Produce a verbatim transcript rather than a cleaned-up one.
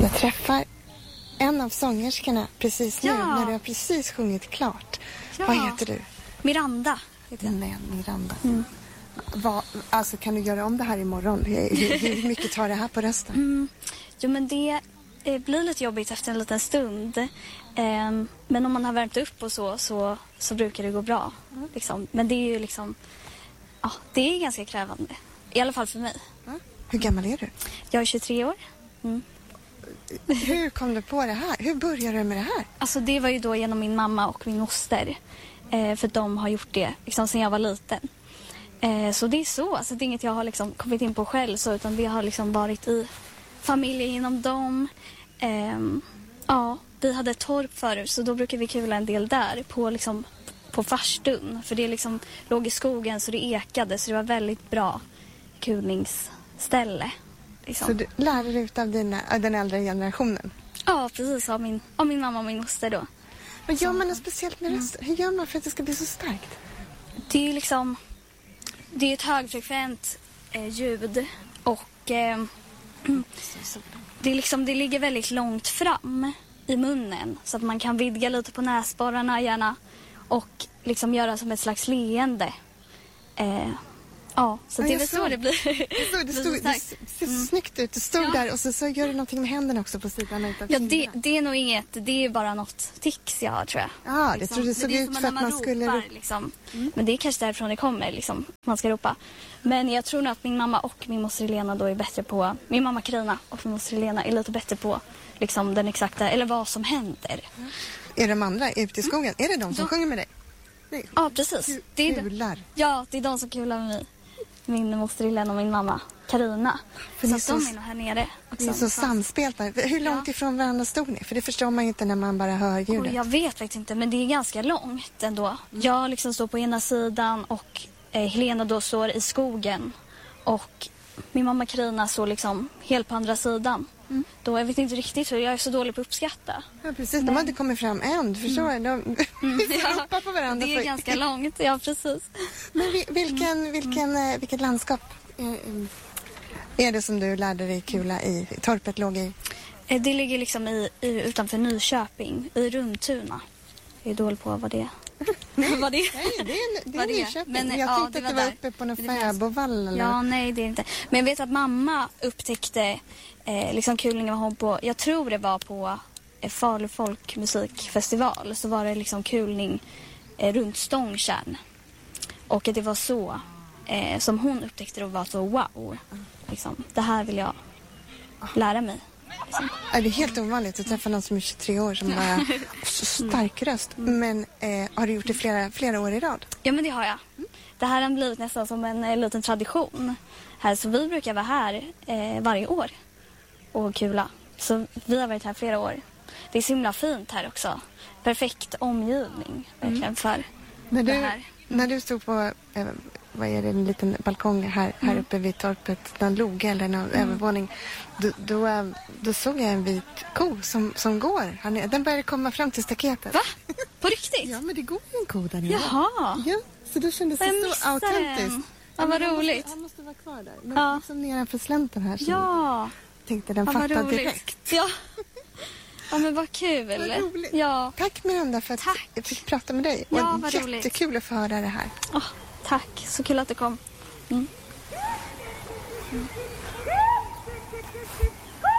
Jag träffar en av sångerskorna precis nu, Ja. när du har precis sjungit klart. Ja. Vad heter du? Miranda heter jag. Nej, Miranda. Mm. Vad, alltså kan du göra om det här imorgon? Hur, hur mycket tar det här på rösten? Mm. Jo, men det eh, blir lite jobbigt efter en liten stund. Eh, men om man har värmt upp och så, så, så brukar det gå bra. Mm. Liksom. Men det är ju liksom... Ja, det är ganska krävande. I alla fall för mig. Mm. Hur gammal är du? Jag är tjugotre år. Mm. Hur kom du på det här? Hur började du med det här? Alltså det var ju då genom min mamma och min moster. Eh, för de har gjort det liksom sedan jag var liten. Eh, så det är så. Alltså det är inget jag har liksom kommit in på själv. Så, utan vi har liksom varit i familjen inom dem. Eh, ja, vi hade ett torp förut. Så då brukar vi kula en del där. På, liksom, på farstun. För det liksom låg i skogen så det ekade. Så det var väldigt bra kulningsställe. Liksom. Så du lärde dig av dina, av den äldre generationen? Ja, precis. Av min, av min mamma och min moster då. Vad gör man något speciellt med rösten? Hur gör man för att det ska bli så starkt? Det är liksom... Det är ett högfrekvent eh, ljud. Och eh, det, är liksom, det ligger väldigt långt fram i munnen. Så att man kan vidga lite på näsborrarna gärna. Och liksom göra som ett slags leende. Eh, ja, så Ja, det är jag väl så såg. det blir. Det, stod, det, stod, det ser så snyggt ut. Det stod Ja. där och så, så gör du någonting med händerna också på sidan. Utav Ja, det, det är nog inget. Det är bara något tics jag har, tror jag. Ja, det liksom. tror det såg Men det är ut som för att när man ropar, skulle... liksom. Mm. Men det är kanske därifrån det kommer, liksom. Man ska ropa. Men jag tror nog att min mamma och min moster Helena då är bättre på... Min mamma Karina och min moster Helena är lite bättre på liksom, den exakta... Eller vad som händer. Mm. Är de andra ute i skogen? Mm. Är det de som de... sjunger med dig? Nej. Ja, precis. Kul, det är kular. Ja, det är de som kular med mig. Min moster Helena och min mamma Karina. Så, så att de är nog här nere också. Det är så samspelta. Hur långt Ja. ifrån varandra stod ni? För det förstår man ju inte när man bara hör ljudet. Och jag vet faktiskt inte, men det är ganska långt ändå. Mm. Jag liksom står på ena sidan och eh, Helena då står i skogen. Och min mamma Karina står liksom helt på andra sidan. Mm. Då jag vet inte riktigt hur, jag är så dålig på att uppskatta. Ja, precis. De Men... har inte kommit fram än. Förstår mm. de? Mm, ja. ropar på varandra. Det är för... ganska långt, ja precis. Men vilken, vilken, mm. vilket landskap är det som du lärde dig kula i? Torpet låg i? Det ligger liksom i, i, utanför Nyköping, i Rumtuna. Jag är dålig på vad det är. Nej, vad det är. Nej, det är, det är det är. Nyköping. Men, jag ja, tänkte det att det var var där. uppe på någon Det fanns- fäbodvall eller? Ja, nej det är inte. Men jag vet att mamma upptäckte eh, liksom kulningen var hon på, jag tror det var på eh, Falu folkmusikfestival. Så var det liksom kulning eh, runt Stångtjärn. Och att det var så eh, som hon upptäckte det och var så wow. Liksom, det här vill jag lära mig. Liksom. Ja, det är helt ovanligt att träffa någon som är tjugotre år som bara har så stark röst. Men eh, har du gjort det flera, flera år i rad? Ja, men det har jag. Det här har blivit nästan som en eh, liten tradition. Här, så vi brukar vara här eh, varje år och kula. Så vi har varit här flera år. Det är så himla fint här också. Perfekt omgivning verkligen mm. för när det du, här. När du stod på, eh, vad är det, en liten balkong här, här Mm. uppe vid torpet, någon loge eller någon mm. övervåning, då, då, eh, då såg jag en vit ko som, som går. Han är, den började komma fram till staketet. Va? På riktigt? Ja, men det går ju en ko där nere. Jaha. Ja, så då kändes det Jag så autentiskt. den. Ja, vad han roligt. Måste, han måste vara kvar där. Men Ja. liksom nedanför slänten här så Ja. tänkte den Ja, vad fatta roligt. direkt. Ja. Ja, men vad kul. Vad roligt. Ja. Tack Miranda för att Tack. jag fick prata med dig. Ja, Och vad jättekul roligt. att få höra det här. Oh, tack, så kul att du kom. Mm. Mm.